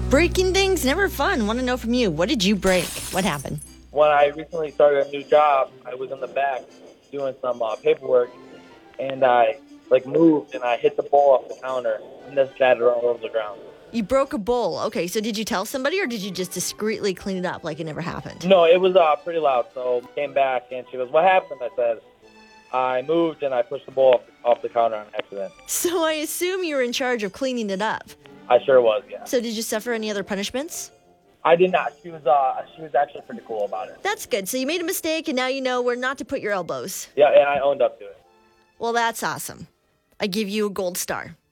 Breaking things, never fun. Want to know from you. What did you break? What happened? When I recently started a new job, I was in the back doing some paperwork, and I moved and I hit the bowl off the counter, and then shattered all over the ground. You broke a bowl. Okay, so did you tell somebody or did you just discreetly clean it up like it never happened? No, it was pretty loud, so I came back, and she goes, "What happened?" I said, "I moved and I pushed the bowl off the counter on accident." So I assume you were in charge of cleaning it up. I sure was, yeah. So did you suffer any other punishments? I did not. She was actually pretty cool about it. That's good. So you made a mistake and now you know where not to put your elbows. Yeah, and I owned up to it. Well, that's awesome. I give you a gold star.